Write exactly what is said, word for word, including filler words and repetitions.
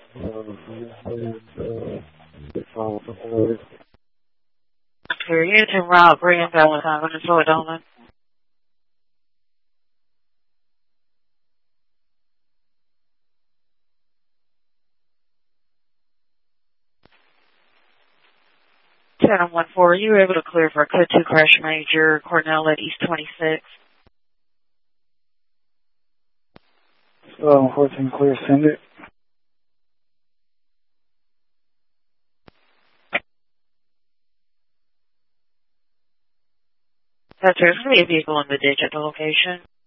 Clear. Unit ten route, Brian Valentine, what is Floyd Dolan? ten one four, you were able to clear for a code two crash major, Cornell at East twenty-six. eleven fourteen clear, send it. That's right. There's going to be a vehicle in the ditch at the location.